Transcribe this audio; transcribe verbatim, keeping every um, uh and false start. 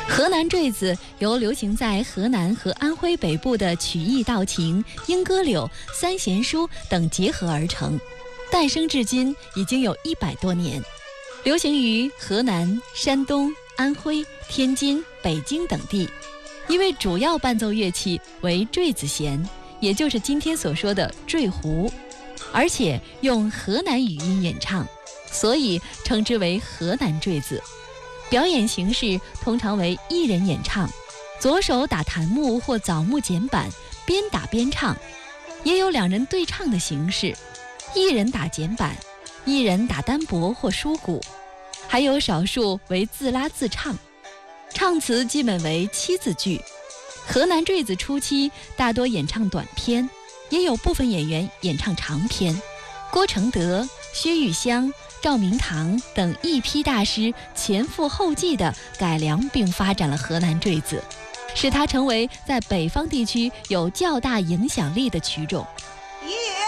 河南坠子由流行在河南和安徽北部的曲艺道情、莺歌柳、三弦书等结合而成，诞生至今已经有一百多年，流行于河南、山东、安徽、天津、北京等地。因为主要伴奏乐器为坠子弦，也就是今天所说的坠胡，而且用河南语音演唱，所以称之为河南坠子。表演形式通常为一人演唱，左手打檀木或枣木剪板，边打边唱，也有两人对唱的形式，一人打剪板，一人打单钹或书鼓，还有少数为自拉自唱。唱词基本为七字句。河南坠子初期大多演唱短篇，也有部分演员演唱长篇。郭承德、薛玉香、赵明堂等一批大师前赴后继地改良并发展了河南坠子，使它成为在北方地区有较大影响力的曲种。